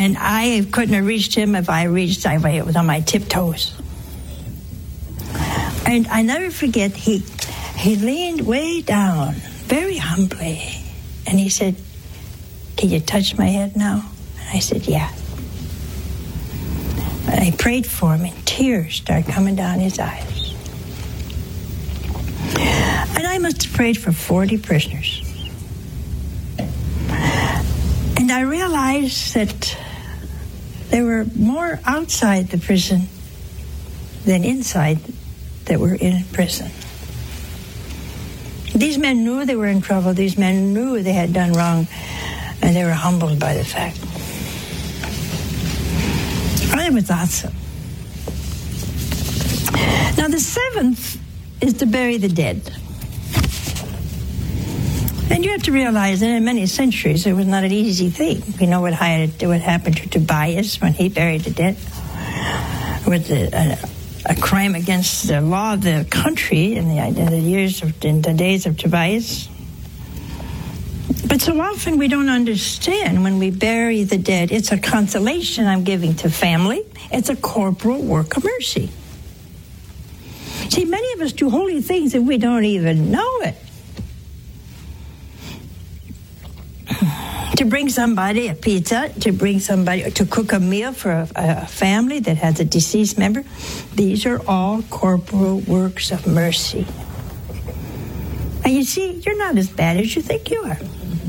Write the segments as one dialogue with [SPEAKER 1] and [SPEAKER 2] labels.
[SPEAKER 1] And I couldn't have reached him. If I reached, I was on my tiptoes. And I never forget, he leaned way down, very humbly, and he said, "Can you touch my head now?" And I said, "Yeah." And I prayed for him, and tears started coming down his eyes. And I must have prayed for 40 prisoners. And I realized that there were more outside the prison than inside that were in prison. These men knew they were in trouble. These men knew they had done wrong, and they were humbled by the fact. It was awesome. Now, the seventh is to bury the dead. And you have to realize that in many centuries, it was not an easy thing. We know what happened to Tobias when he buried the dead. It was a crime against the law of the country in the days of Tobias. But so often we don't understand when we bury the dead. It's a consolation I'm giving to family. It's a corporal work of mercy. See, many of us do holy things and we don't even know it. To bring somebody a pizza, to cook a meal for a family that has a deceased member, these are all corporal works of mercy. And you see, you're not as bad as you think you are.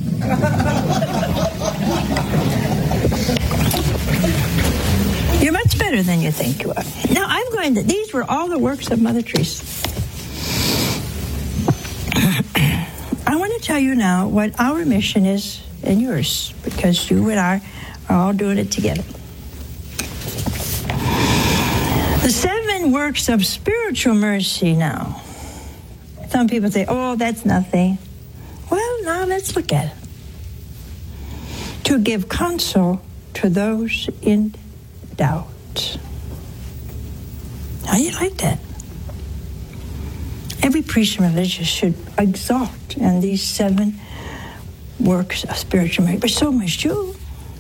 [SPEAKER 1] You're much better than you think you are. Now, these were all the works of Mother Teresa. I want to tell you now what our mission is and yours, because you and I are all doing it together. The 7 works of spiritual mercy now. Some people say, "Oh, that's nothing." Well, now let's look at it. To give counsel to those in doubt. How do you like that? Every priest and religious should exalt in these 7 works of spiritual mercy, but so must you.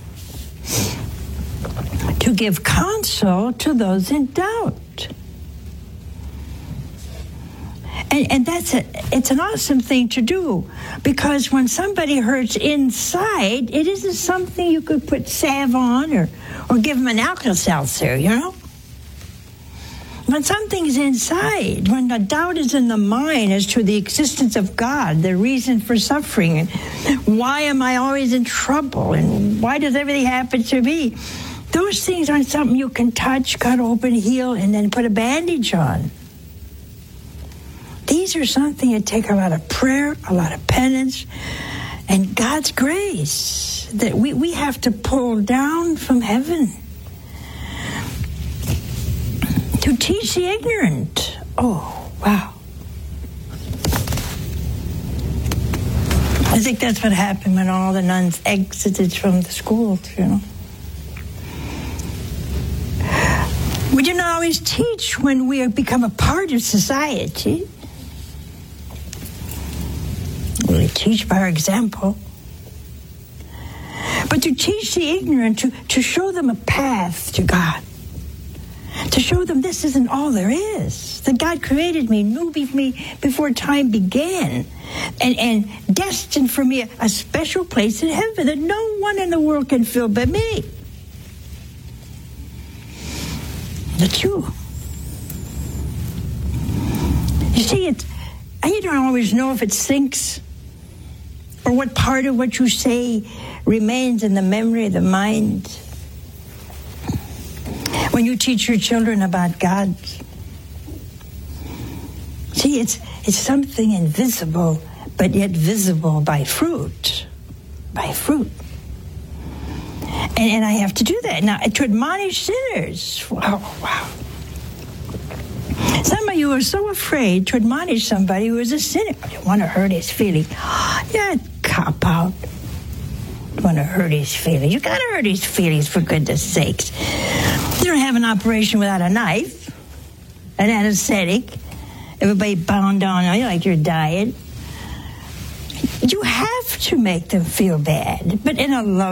[SPEAKER 1] To give counsel to those in doubt. And it's an awesome thing to do, because when somebody hurts inside, it isn't something you could put salve on or give them an Alka-Seltzer, you know? When something's inside, when the doubt is in the mind as to the existence of God, the reason for suffering, and why am I always in trouble, and why does everything happen to me, those things aren't something you can touch, cut open, heal, and then put a bandage on. These are something that take a lot of prayer, a lot of penance, and God's grace that we have to pull down from heaven to teach the ignorant. Oh, wow. I think that's what happened when all the nuns exited from the schools, you know. We didn't always teach when we become a part of society. We teach by our example. But to teach the ignorant, to show them a path to God, to show them this isn't all there is, that God created me, knew me before time began, and destined for me a special place in heaven that no one in the world can fill but me. That's you. You see, you don't always know if it sinks or what part of what you say remains in the memory of the mind. When you teach your children about God, see, it's something invisible, but yet visible by fruit. By fruit. And I have to do that. Now, to admonish sinners. Wow. Some of you are so afraid to admonish somebody who is a sinner. You want to hurt his feelings. Yeah, cop out. You want to hurt his feelings. You got to hurt his feelings, for goodness sakes. You don't have an operation without a knife, an anesthetic, everybody bound down on you like you're dying. You have to make them feel bad, but in a loving